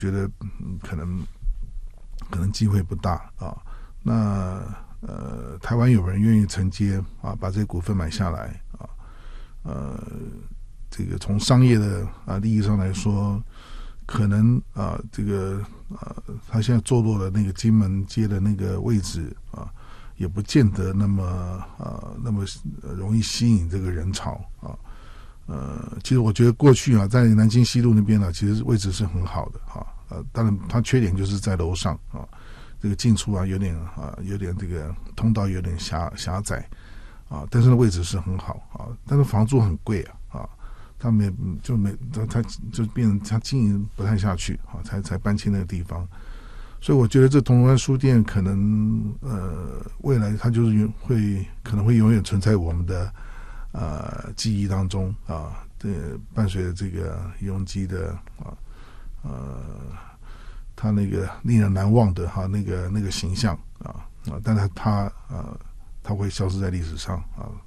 觉得可能机会不大啊。那台湾有人愿意承接啊，把这些股份买下来啊，这个从商业的利益上来说，可能这个他现在坐落的那个金门街的那个位置啊，也不见得那么容易吸引这个人潮啊。其实我觉得过去在南京西路那边其实位置是很好的当然它缺点就是在楼上这个进出有点这个通道有点狭窄但是位置是很好但是房租很贵他就变成他经营不太下去才搬迁那个地方。所以我觉得这铜锣湾书店可能未来它就是可能会永远存在我们的记忆当中伴随着这个李荣基的他那个令人难忘的那个形象但是他会消失在历史上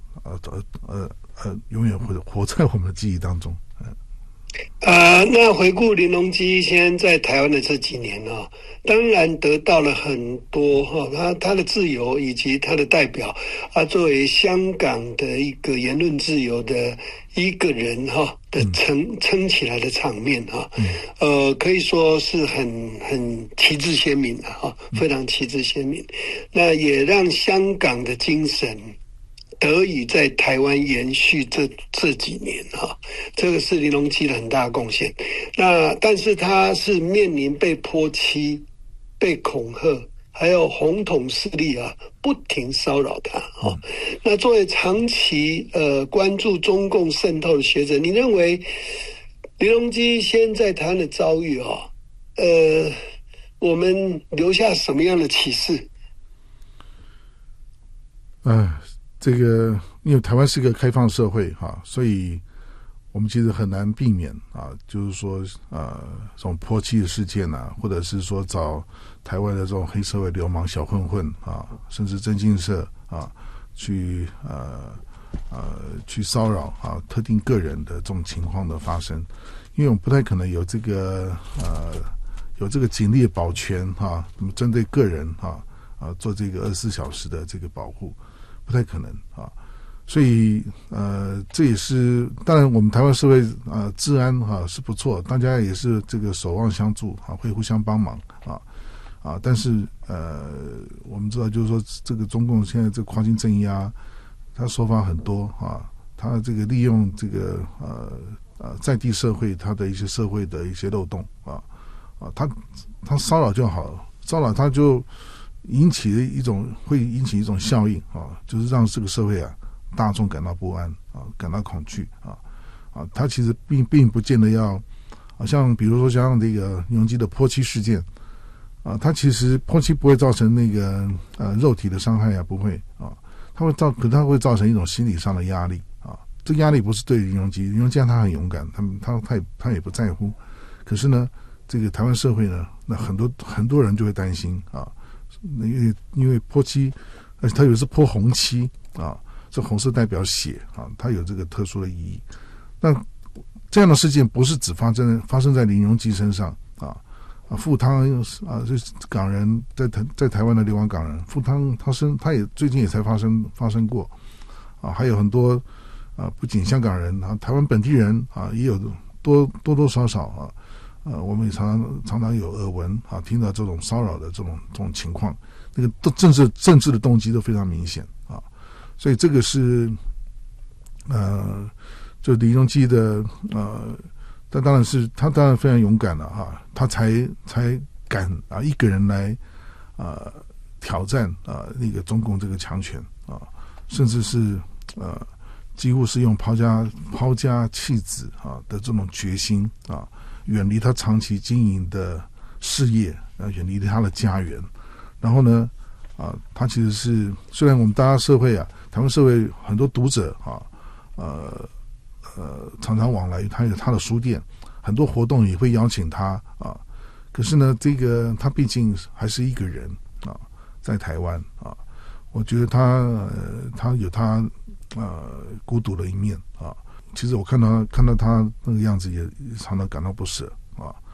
永远会活在我们的记忆当中。 那回顾林荣基先在台湾的这几年当然得到了很多他的自由以及他的代表作为香港的一个言论自由的一个人的撑起来的场面可以说是很旗帜鲜明的非常旗帜鲜明。那也让香港的精神得以在台湾延续这几年这个是林荣基的很大的贡献。那但是他是面临被泼漆、被恐吓，还有红统势力不停骚扰他那作为长期关注中共渗透的学者，你认为林荣基现在台湾的遭遇我们留下什么样的启示？ 这个因为台湾是一个开放社会所以我们其实很难避免就是说这种泼漆的事件或者是说找台湾的这种黑社会流氓小混混甚至征信社去骚扰特定个人的这种情况的发生。因为我们不太可能有这个警力的保全针对个人做这个24小时的这个保护，不太可能所以这也是当然我们台湾社会治安是不错，大家也是这个守望相助会互相帮忙但是我们知道就是说这个中共现在这个跨境镇压，他手法很多他这个利用这个在地社会他的一些社会的一些漏洞他骚扰就好了，骚扰他就会引起一种效应就是让这个社会大众感到不安感到恐惧他其实并不见得要像比如说像这个林荣基的泼漆事件他其实泼漆不会造成那个肉体的伤害不会可他会造成一种心理上的压力这个压力不是对林荣基他很勇敢，他也不在乎，可是呢这个台湾社会呢，那很多人就会担心因为泼漆，而且他有的是泼红漆这红色代表血它有这个特殊的意义。那这样的事件不是只发生在林荣基身上富汤就是港人在台湾的流亡港人，富汤他也最近也才发生过还有很多不仅香港人台湾本地人也有多少少我们也常常有耳闻听到这种骚扰的这种情况，那个都政治的动机都非常明显所以这个是就林荣基的他当然非常勇敢了他才敢一个人来挑战那个中共这个强权甚至是几乎是用抛家弃子的这种决心远离他长期经营的事业远离他的家园。然后呢他其实是虽然我们大家社会台湾社会很多读者常常往来他有他的书店，很多活动也会邀请他可是呢这个他毕竟还是一个人在台湾我觉得他有他孤独的一面其实我看到他那个样子也常常感到不舍